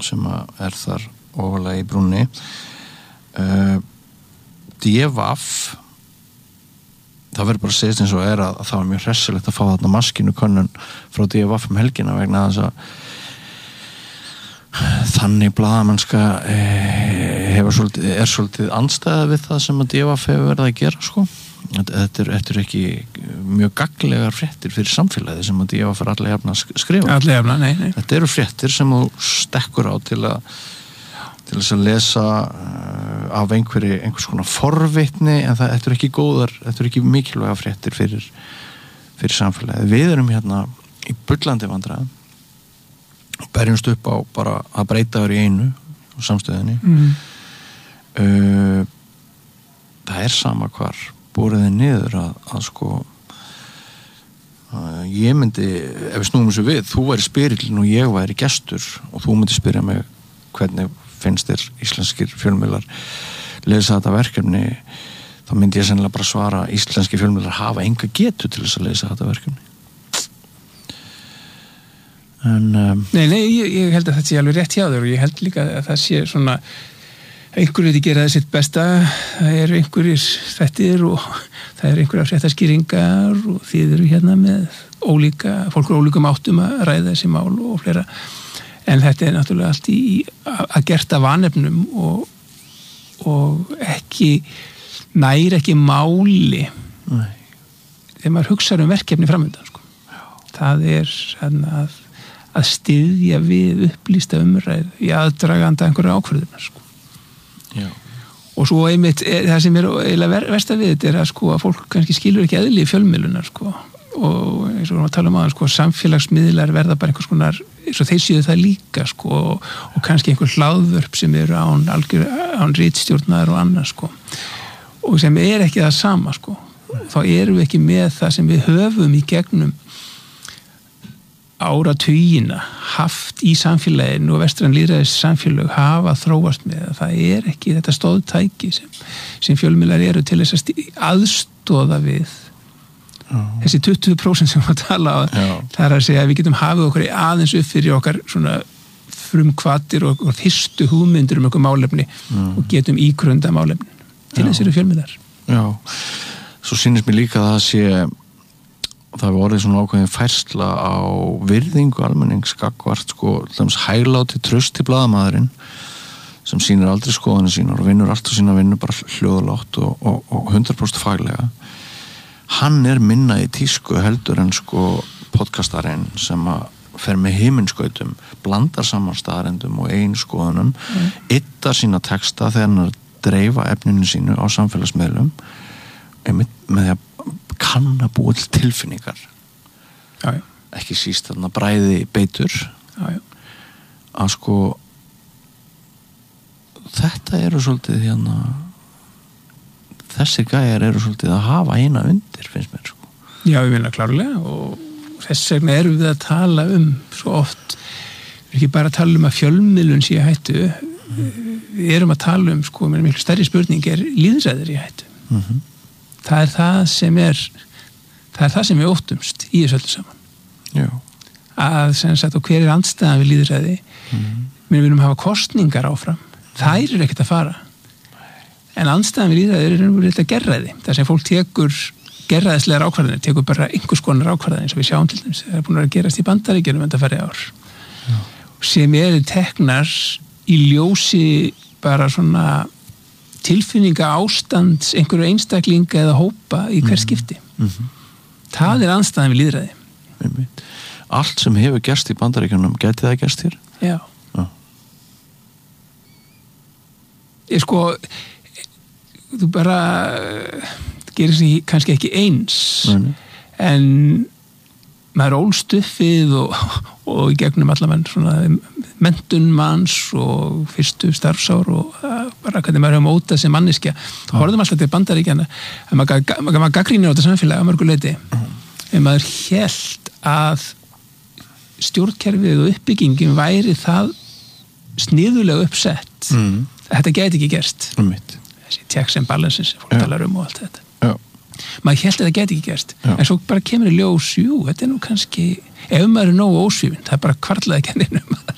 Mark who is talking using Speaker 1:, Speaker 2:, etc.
Speaker 1: sem þar ofalega í brúnni DVAF það verður bara að segja eins og að það var mjög hressilegt að fá þarna maskínu könnun frá DVAF helgina vegna þess að þannig blaðamennska er svolítið andstæða við það sem að DVAF hefur verið að gera sko. Þetta er ekki mjög gagnlegar fréttir fyrir samfélagið sem að DVAF allir jafna að skrifa.
Speaker 2: Allir jafna, nei.
Speaker 1: Þetta eru fréttir sem þú stekkur á til þess að lesa af einhvers konar forvitni en þetta er ekki góðar, þetta er ekki mikilvæga fréttir fyrir samfélagið. Við erum hérna í bullandi vandræðum berjumst upp á bara að breyta þér í einu og samstöðinni það er sama hvar búriði niður að sko ég myndi, ef við snúum þessu við þú væri spyrillin og ég væri gestur og þú myndi spyrja mig hvernig finnst þér íslenskir fjölmiðlar lesa þetta verkefni þá myndi ég sennilega bara svara íslenskir fjölmiðlar hafa enga getu til þess að lesa þetta verkefni en
Speaker 2: Nei, ég held að þetta sé alveg rétt hjá þér og ég held líka að það sé svona einhverju þetta gera sitt besta það eru einhverjir þættir og það eru einhverjar fréttaskýringar og þið eru hérna með fólk úr ólíkum áttum að ræða þessi mál og fleira en þetta er náttúrulega allt að gert af vanefnum og ekki nær ekki máli þegar maður hugsar verkefni framöndan sko. Það er að styðja við upplýsta umræðu í aðdraganda einhverja ákvörðunar sko.
Speaker 1: Já. Og
Speaker 2: svo einmitt það sem eiginlega versta við þetta er að sko að fólk kannski skilur ekki eðli í fjölmiðlunar sko og eins og við tala um sko samfélagsmiðlar verða bara einhvers konar eins og þeir séu það líka sko og kannski einhver hlaðvörp sem eru án ritstjórnar og annað sko og sem ekki það sama sko þá erum við ekki með það sem við höfum í gegnum áratugina haft í samfélaginu og vestræn lýðræðis samfélag hafa þróast með það ekki þetta stóðtæki sem fjölmiðlar eru til þess að aðstoða við þessi 20% sem við tala á það er að segja að við getum hafið okkur aðeins upp fyrir okkar svona frumkvatir og fyrstu hugmyndir okkur málefni og getum ígrunda málefni til þess eru fjölmiðlar
Speaker 1: Já, svo sýnist mér líka að það var orðið svona ákveðin færsla á virðingu almenningsgagvart sko, hægláti trausti blaðamaðurinn sem sýnir aldrei skoðanir sínar og vinnur allt og sína vinnu bara hljóðlátt og 100% faglega hann er minna í tísku heldur en sko podcastarinn sem að fer með himinskautum blandar saman staðarendum og eigin skoðunum yttar sína texta þegar hann dreifa efninu sínu á samfélagsmiðlum með því að kann að búa til tilfinningar ekki síst þarna bræði beitur að sko þetta eru svolítið hérna þessir gæjar eru svolítið að hafa eina undir finnst mér sko
Speaker 2: Já, ég meina klárlega og þess vegna erum við að tala svo oft við ekki bara að tala að fjölmiðlun sé hættu við erum að tala sko með miklu stærri spurning lýðræðir í hættu það er það sem við óttumst í þessu öllu saman
Speaker 1: Já.
Speaker 2: Að sem sagt og hver andstæðan við lýðræði við viljum hafa kosningar áfram þær eru ekkert að fara en andstæðan við lýðræði eru þetta gerræði það sem fólk tekur gerræðislegar ákvarðanir tekur bara einhvers konar ákvarðanir eins og við sjáum til dæmis það er búin að gerast í Bandaríkjunum undanfarið ár sem eru teknar í ljósi bara svona tilfinninga ástands einhverju einstaklinga eða hópa í hver skipti það er andstæðan við lýðræði
Speaker 1: allt sem hefur gerst í Bandaríkjunum gæti það gerst hér?
Speaker 2: Já ég sko þú bara gerir sig kannski ekki eins en maður ólst uppið og í gegnum allavega svona menntun manns og fyrstu starfsár og bara hvernig maður hefur mótað sem manneskja þá horfðum alltaf til Bandaríkjana að maður gaggrínir á þetta samfélag að mörgu leyti en maður hélt að stjórnkerfið og uppbyggingin væri það sniðulega uppsett þetta gæti ekki gerst þessi checks and balances sem fólk talar og allt þetta maður hélt að það gæti ekki gerst en svo bara kemur í ljós þetta er nú kannski ef maður er nógu ósvífin það er bara kvarlaði ekki neinum